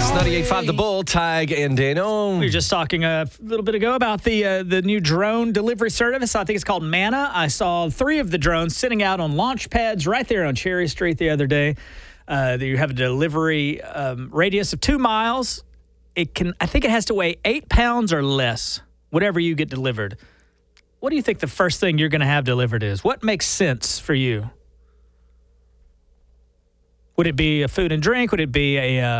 It's 98.5 The Bull, Tig and Daniel. We were just talking a little bit ago about the new drone delivery service. I think it's called Mana. I saw 3 of the drones sitting out on launch pads right there on Cherry Street the other day. You have a delivery radius of 2 miles. I think it has to weigh 8 pounds or less, whatever you get delivered. What do you think the first thing you're going to have delivered is? What makes sense for you? Would it be a food and drink? Would it be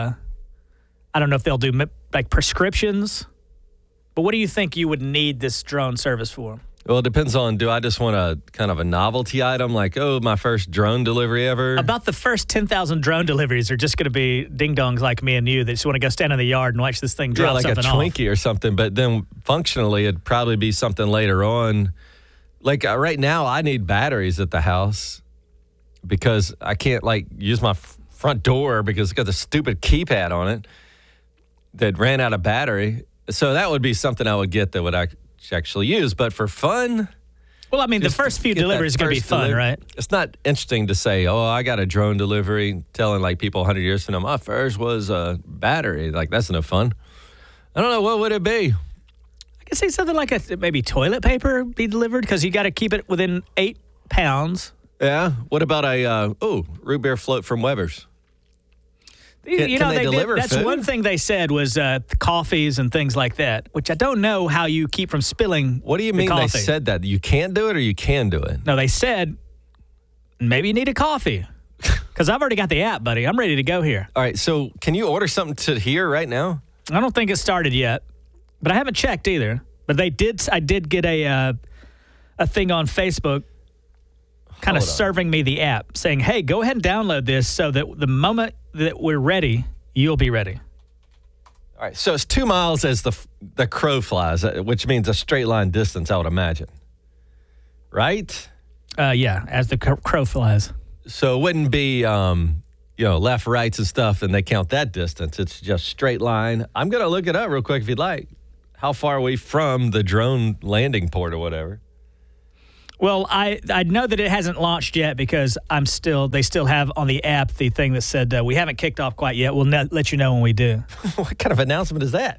I don't know if they'll do like prescriptions, but what do you think you would need this drone service for? Well, it depends on, do I just want a kind of a novelty item like, my first drone delivery ever? About the first 10,000 drone deliveries are just going to be ding-dongs like me and you that just want to go stand in the yard and watch this thing drop like something a off. Twinkie or something, but then functionally it'd probably be something later on. Like right now I need batteries at the house because I can't use my front door because it's got the stupid keypad on it that ran out of battery. So that would be something I would get that would actually use. But for fun... Well, I mean, the first few deliveries are going to be fun, right? It's not interesting to say, I got a drone delivery, telling people 100 years from now, my first was a battery. That's no fun. I don't know, what would it be? I could say something like maybe toilet paper be delivered because you got to keep it within 8 pounds. Yeah. What about a root beer float from Weber's? Can they deliver that's food? one thing they said was coffees and things like that, which I don't know how you keep from spilling. What do you mean they said that? You can't do it or you can do it? No, they said maybe you need a coffee because I've already got the app, buddy. I'm ready to go here. All right, so can you order something to here right now? I don't think it started yet, but I haven't checked either. But I did get a thing on Facebook kind of serving me the app saying, hey, go ahead and download this so that the moment that we're ready, you'll be ready. All right, so it's 2 miles as the crow flies, which means a straight line distance, I would imagine. Right? Yeah, as the crow flies. So it wouldn't be, left, rights and stuff, and they count that distance. It's just straight line. I'm going to look it up real quick if you'd like. How far are we from the drone landing port or whatever? Well, I know that it hasn't launched yet because they still have on the app the thing that said we haven't kicked off quite yet. We'll let you know when we do. What kind of announcement is that?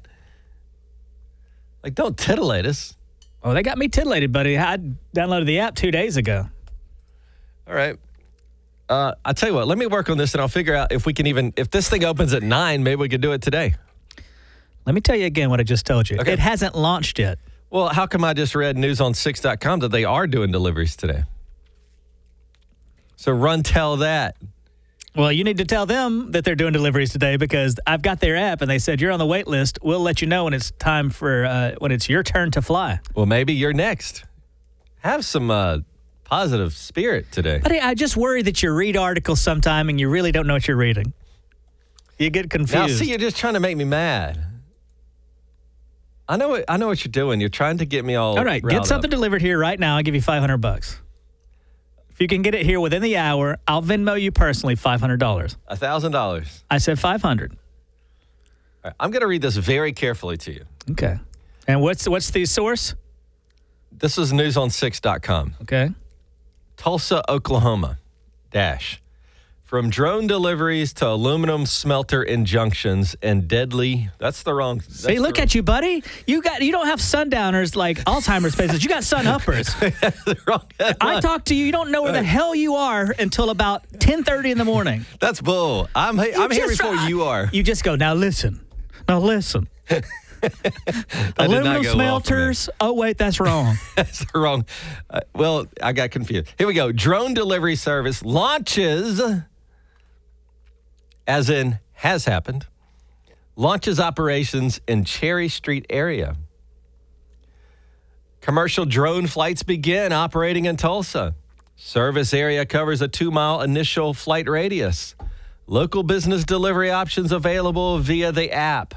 Don't titillate us. Oh, they got me titillated, buddy. I downloaded the app 2 days ago. All right. I'll tell you what, let me work on this and I'll figure out if this thing opens at 9, maybe we could do it today. Let me tell you again what I just told you. Okay. It hasn't launched yet. Well, how come I just read newson6.com that they are doing deliveries today? So tell that. Well, you need to tell them that they're doing deliveries today because I've got their app and they said you're on the wait list. We'll let you know when it's time when it's your turn to fly. Well, maybe you're next. Have some positive spirit today. Buddy, I just worry that you read articles sometime and you really don't know what you're reading. You get confused. Now, see, you're just trying to make me mad. I know what you're doing. You're trying to get me all right, get something delivered here right now. I'll give you $500. If you can get it here within the hour, I'll Venmo you personally $500. $1,000. I said 500. All right, I'm going to read this very carefully to you. Okay. And what's the source? This is newson6.com. Okay. Tulsa, Oklahoma. From drone deliveries to aluminum smelter injunctions and deadly. That's the wrong. See, look at you, buddy. You don't have sundowners like Alzheimer's patients. You got sun-uppers. The wrong headline. I talk to you. You don't know where the hell you are until about 10:30 in the morning. That's bull. I'm here before you are. You just go, now listen. Aluminum smelters. Oh, wait, that's wrong. That's wrong. Well, I got confused. Here we go. Drone delivery service launches, as in has happened, launches operations in Cherry Street area. Commercial drone flights begin operating in Tulsa. Service area covers a 2-mile initial flight radius. Local business delivery options available via the app.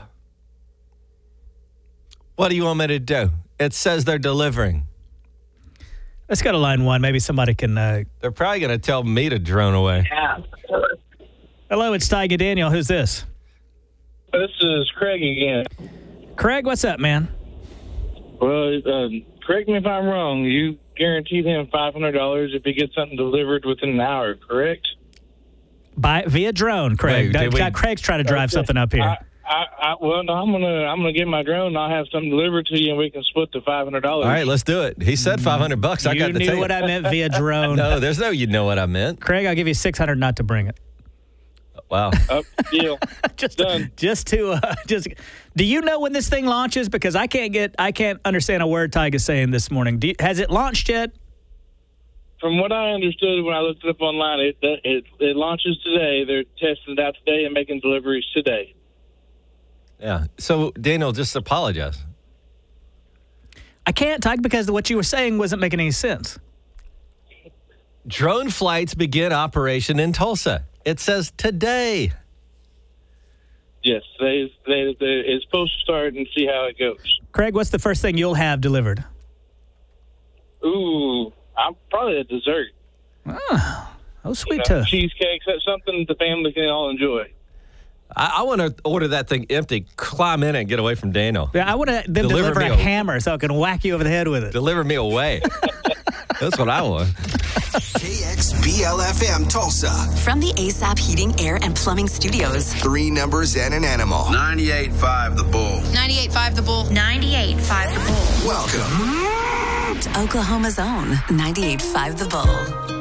What do you want me to do? It says they're delivering. Let's go to line 1. Maybe somebody can... They're probably going to tell me to drone away. Yeah. Hello, it's Tig and Daniel. Who's this? This is Craig again. Craig, what's up, man? Well, correct me if I'm wrong. You guaranteed him $500 if he gets something delivered within an hour, correct? Via drone, Craig. Wait, Craig's trying to drive something up here. Well, no, I'm gonna get my drone. And I'll have something delivered to you, and we can split the $500. All right, let's do it. He said $500. I got You to knew tell you. what I meant via drone. No, there's no you know what I meant. Craig, I'll give you $600 not to bring it. Wow. Deal. Done. Do you know when this thing launches? Because I can't understand a word Tyga's saying this morning. Has it launched yet? From what I understood when I looked it up online, it launches today. They're testing it out today and making deliveries today. Yeah. So, Daniel, just apologize. I can't, Tyga, because what you were saying wasn't making any sense. Drone flights begin operation in Tulsa. It says today. Yes, it's supposed to start and see how it goes. Craig, what's the first thing you'll have delivered? Ooh, I'm probably a dessert. Oh, sweet tooth. Cheesecake, that's something the family can all enjoy. I want to order that thing empty, climb in it, and get away from Daniel. Yeah, I want to deliver a hammer so I can whack you over the head with it. Deliver me away. That's what I want. KXBL-FM Tulsa. From the ASAP Heating, Air, and Plumbing Studios. 3 numbers and an animal. 98.5 The Bull. 98.5 The Bull. 98.5 The Bull. Welcome To Oklahoma's own 98.5 The Bull.